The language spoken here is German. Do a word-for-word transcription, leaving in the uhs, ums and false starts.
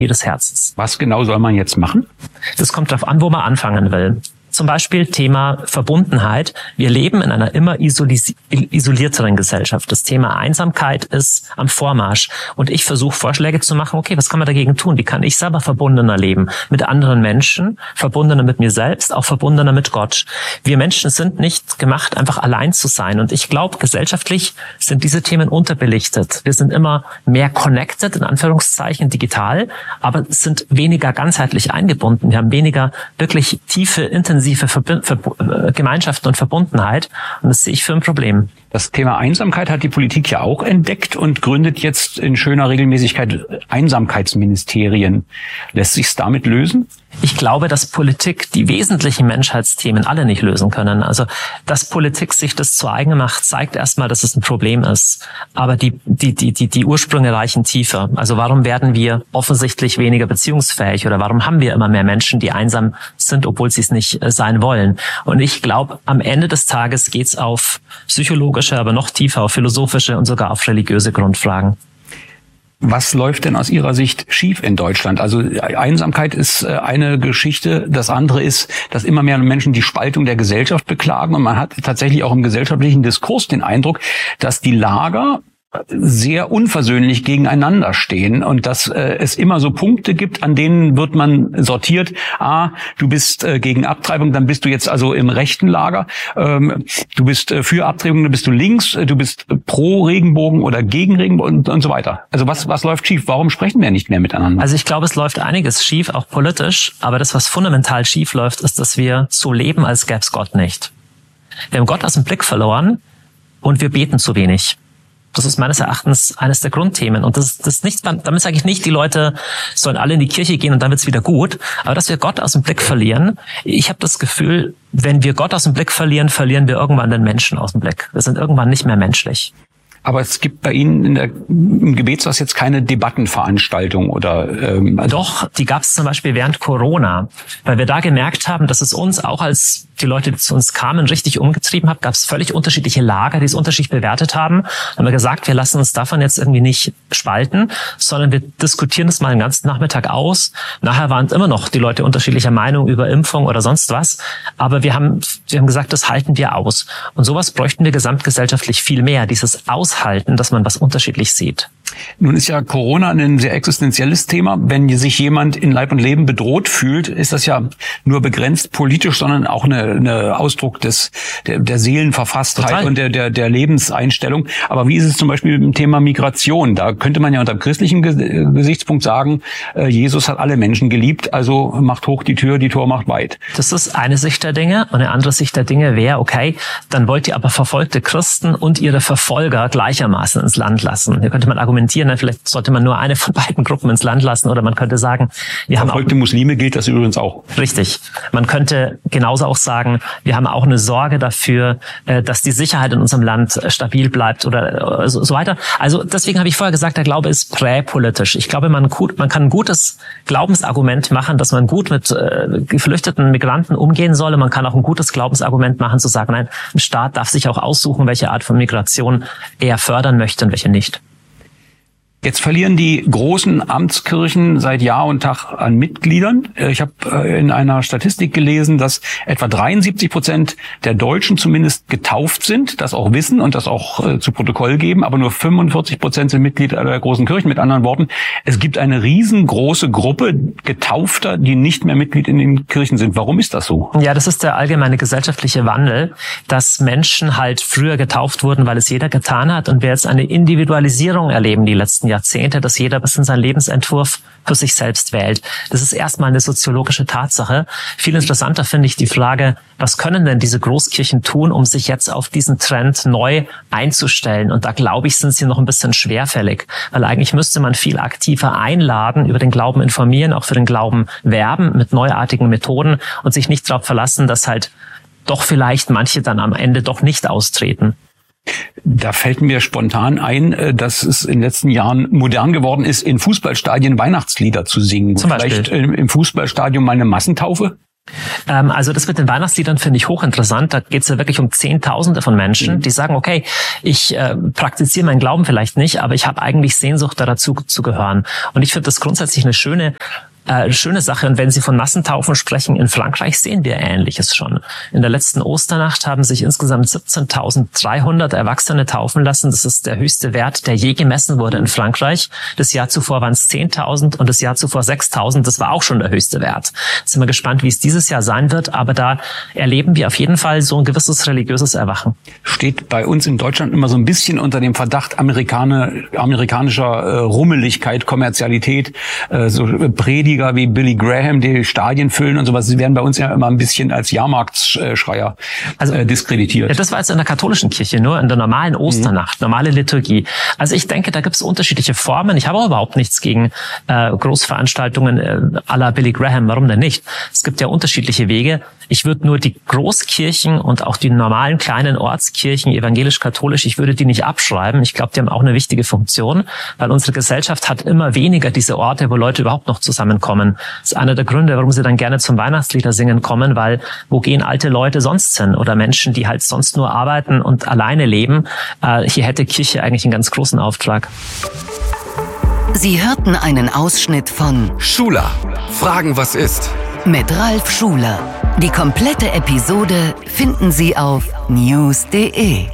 des Herzens. Was genau soll man jetzt machen? Das kommt darauf an, wo man anfangen will. Zum Beispiel Thema Verbundenheit. Wir leben in einer immer isolis- isolierteren Gesellschaft. Das Thema Einsamkeit ist am Vormarsch. Und ich versuche Vorschläge zu machen, okay, was kann man dagegen tun? Wie kann ich selber verbundener leben? Mit anderen Menschen, verbundener mit mir selbst, auch verbundener mit Gott. Wir Menschen sind nicht gemacht, einfach allein zu sein. Und ich glaube, gesellschaftlich sind diese Themen unterbelichtet. Wir sind immer mehr connected, in Anführungszeichen, digital, aber sind weniger ganzheitlich eingebunden. Wir haben weniger wirklich tiefe, intensive Verb- Ver- Gemeinschaften und Verbundenheit. Und das sehe ich für ein Problem. Das Thema Einsamkeit hat die Politik ja auch entdeckt und gründet jetzt in schöner Regelmäßigkeit Einsamkeitsministerien. Lässt sich's damit lösen? Ich glaube, dass Politik die wesentlichen Menschheitsthemen alle nicht lösen können. Also, dass Politik sich das zu eigen macht, zeigt erstmal, dass es ein Problem ist. Aber die, die, die, die, die Ursprünge reichen tiefer. Also, warum werden wir offensichtlich weniger beziehungsfähig oder warum haben wir immer mehr Menschen, die einsam sind, obwohl sie es nicht sein wollen? Und ich glaube, am Ende des Tages geht's auf psychologische, aber noch tiefer auf philosophische und sogar auf religiöse Grundfragen. Was läuft denn aus Ihrer Sicht schief in Deutschland? Also Einsamkeit ist eine Geschichte. Das andere ist, dass immer mehr Menschen die Spaltung der Gesellschaft beklagen. Und man hat tatsächlich auch im gesellschaftlichen Diskurs den Eindruck, dass die Lager sehr unversöhnlich gegeneinander stehen und dass äh, es immer so Punkte gibt, an denen wird man sortiert. Ah, du bist äh, gegen Abtreibung, dann bist du jetzt also im rechten Lager. Ähm, du bist äh, für Abtreibung, dann bist du links. Äh, du bist äh, pro Regenbogen oder gegen Regenbogen und, und so weiter. Also was was läuft schief? Warum sprechen wir nicht mehr miteinander? Also ich glaube, es läuft einiges schief, auch politisch. Aber das, was fundamental schief läuft, ist, dass wir so leben, als gäbe es Gott nicht. Wir haben Gott aus dem Blick verloren und wir beten zu wenig. Das ist meines Erachtens eines der Grundthemen. Und das, das ist nicht, damit sage ich nicht, die Leute sollen alle in die Kirche gehen und dann wird's wieder gut. Aber dass wir Gott aus dem Blick verlieren, ich habe das Gefühl, wenn wir Gott aus dem Blick verlieren, verlieren wir irgendwann den Menschen aus dem Blick. Wir sind irgendwann nicht mehr menschlich. Aber es gibt bei Ihnen in der, im Gebetshaus jetzt keine Debattenveranstaltung oder ähm, also Doch, die gab es zum Beispiel während Corona, weil wir da gemerkt haben, dass es uns auch als die Leute, die zu uns kamen, richtig umgetrieben hat, gab es völlig unterschiedliche Lager, die es unterschiedlich bewertet haben. Dann haben wir gesagt, wir lassen uns davon jetzt irgendwie nicht spalten, sondern wir diskutieren das mal den ganzen Nachmittag aus. Nachher waren immer noch die Leute unterschiedlicher Meinung über Impfung oder sonst was, aber wir haben, wir haben gesagt, das halten wir aus. Und sowas bräuchten wir gesamtgesellschaftlich viel mehr, dieses Aus halten, dass man was unterschiedlich sieht. Nun ist ja Corona ein sehr existenzielles Thema. Wenn sich jemand in Leib und Leben bedroht fühlt, ist das ja nur begrenzt politisch, sondern auch eine, eine Ausdruck des der, der Seelenverfasstheit Total. und der, der der Lebenseinstellung. Aber wie ist es zum Beispiel mit dem Thema Migration? Da könnte man ja unter dem christlichen Gesichtspunkt sagen, Jesus hat alle Menschen geliebt, also macht hoch die Tür, die Tor macht weit. Das ist eine Sicht der Dinge. Und eine andere Sicht der Dinge wäre, okay, dann wollt ihr aber verfolgte Christen und ihre Verfolger gleichermaßen ins Land lassen. Hier könnte man argumentieren, vielleicht sollte man nur eine von beiden Gruppen ins Land lassen, oder man könnte sagen, wir haben verfolgte Muslime gilt das übrigens auch. Richtig. Man könnte genauso auch sagen, wir haben auch eine Sorge dafür, dass die Sicherheit in unserem Land stabil bleibt oder so weiter. Also deswegen habe ich vorher gesagt, der Glaube ist präpolitisch. Ich glaube, man, gut, man kann ein gutes Glaubensargument machen, dass man gut mit äh, geflüchteten Migranten umgehen solle. Man kann auch ein gutes Glaubensargument machen, zu sagen, nein, ein Staat darf sich auch aussuchen, welche Art von Migration er fördern möchte und welche nicht. Jetzt verlieren die großen Amtskirchen seit Jahr und Tag an Mitgliedern. Ich habe in einer Statistik gelesen, dass etwa dreiundsiebzig Prozent der Deutschen zumindest getauft sind, das auch wissen und das auch zu Protokoll geben, aber nur fünfundvierzig Prozent sind Mitglied der großen Kirchen. Mit anderen Worten, es gibt eine riesengroße Gruppe Getaufter, die nicht mehr Mitglied in den Kirchen sind. Warum ist das so? Ja, das ist der allgemeine gesellschaftliche Wandel, dass Menschen halt früher getauft wurden, weil es jeder getan hat, und wir jetzt eine Individualisierung erleben die letzten Jahrzehnte, dass jeder bis in seinen Lebensentwurf für sich selbst wählt. Das ist erstmal eine soziologische Tatsache. Viel interessanter finde ich die Frage, was können denn diese Großkirchen tun, um sich jetzt auf diesen Trend neu einzustellen? Und da glaube ich, sind sie noch ein bisschen schwerfällig, weil eigentlich müsste man viel aktiver einladen, über den Glauben informieren, auch für den Glauben werben mit neuartigen Methoden und sich nicht darauf verlassen, dass halt doch vielleicht manche dann am Ende doch nicht austreten. Da fällt mir spontan ein, dass es in den letzten Jahren modern geworden ist, in Fußballstadien Weihnachtslieder zu singen. Zum Vielleicht Beispiel. im Fußballstadion mal eine Massentaufe? Ähm, also das mit den Weihnachtsliedern finde ich hochinteressant. Da geht es ja wirklich um Zehntausende von Menschen, die sagen, okay, ich äh, praktiziere meinen Glauben vielleicht nicht, aber ich habe eigentlich Sehnsucht, dazu zu gehören. Und ich finde das grundsätzlich eine schöne Äh, schöne Sache. Und wenn Sie von Massentaufen sprechen, in Frankreich sehen wir Ähnliches schon. In der letzten Osternacht haben sich insgesamt siebzehntausenddreihundert Erwachsene taufen lassen. Das ist der höchste Wert, der je gemessen wurde in Frankreich. Das Jahr zuvor waren es zehntausend und das Jahr zuvor sechstausend. Das war auch schon der höchste Wert. Jetzt sind wir gespannt, wie es dieses Jahr sein wird. Aber da erleben wir auf jeden Fall so ein gewisses religiöses Erwachen. Steht bei uns in Deutschland immer so ein bisschen unter dem Verdacht Amerikaner, amerikanischer äh, Rummeligkeit, Kommerzialität, äh, so Prediger wie Billy Graham, die Stadien füllen und sowas, sie werden bei uns ja immer ein bisschen als Jahrmarktschreier also, äh, diskreditiert. Ja, das war jetzt in der katholischen Kirche, nur in der normalen Osternacht, mhm. normale Liturgie. Also ich denke, da gibt es unterschiedliche Formen. Ich habe auch überhaupt nichts gegen äh, Großveranstaltungen äh, à la Billy Graham. Warum denn nicht? Es gibt ja unterschiedliche Wege. Ich würde nur die Großkirchen und auch die normalen kleinen Ortskirchen, evangelisch-katholisch, ich würde die nicht abschreiben. Ich glaube, die haben auch eine wichtige Funktion, weil unsere Gesellschaft hat immer weniger diese Orte, wo Leute überhaupt noch zusammenkommen. Das ist einer der Gründe, warum sie dann gerne zum Weihnachtslieder singen kommen, weil wo gehen alte Leute sonst hin? Oder Menschen, die halt sonst nur arbeiten und alleine leben. Äh, hier hätte Kirche eigentlich einen ganz großen Auftrag. Sie hörten einen Ausschnitt von Schuler. Fragen, was ist? Mit Ralf Schuler. Die komplette Episode finden Sie auf news punkt de.